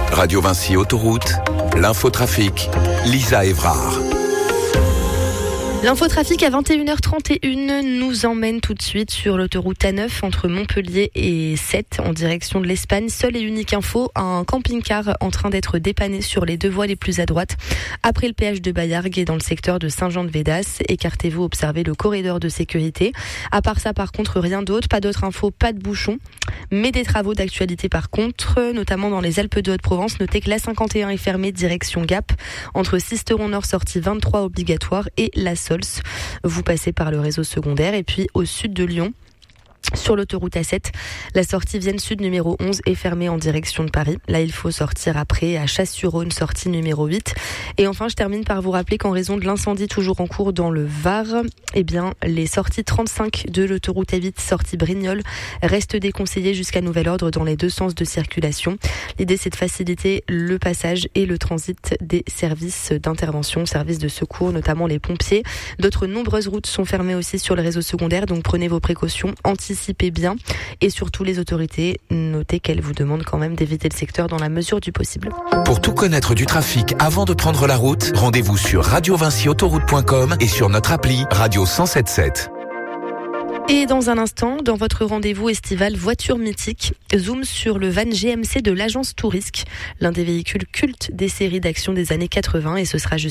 Radio Vinci Autoroute, l'infotrafic, Lisa Évrard. L'infotrafic à 21h31 nous emmène tout de suite sur l'autoroute A9 entre Montpellier et Sète en direction de l'Espagne. Seule et unique info, un camping-car en train d'être dépanné sur les deux voies les plus à droite. Après le péage de Bayargues et dans le secteur de Saint-Jean-de-Védas, écartez-vous, observez le corridor de sécurité. À part ça, par contre, rien d'autre, pas d'autres infos, pas de bouchons. Mais des travaux d'actualité par contre, notamment dans les Alpes de Haute-Provence. Notez que l'A51 est fermée direction Gap entre Sisteron Nord sortie 23 obligatoire et la Sols. Vous passez par le réseau secondaire et puis au sud de Lyon. Sur l'autoroute A7, la sortie Vienne Sud numéro 11 est fermée en direction de Paris. Là, il faut sortir après à Chasse-sur-Rhône, sortie numéro 8. Et enfin, je termine par vous rappeler qu'en raison de l'incendie toujours en cours dans le Var, les sorties 35 de l'autoroute A8, sortie Brignoles, restent déconseillées jusqu'à nouvel ordre dans les deux sens de circulation. L'idée, c'est de faciliter le passage et le transit des services d'intervention, services de secours, notamment les pompiers. D'autres nombreuses routes sont fermées aussi sur le réseau secondaire, donc prenez vos précautions, anticipez bien et surtout les autorités, notez qu'elles vous demandent quand même d'éviter le secteur dans la mesure du possible. Pour tout connaître du trafic avant de prendre la route, rendez-vous sur radiovinciautoroute.com et sur notre appli Radio 107.7. Et dans un instant, dans votre rendez-vous estival Voiture Mythique, zoom sur le van GMC de l'agence Tourisque, l'un des véhicules cultes des séries d'action des années 80 et ce sera juste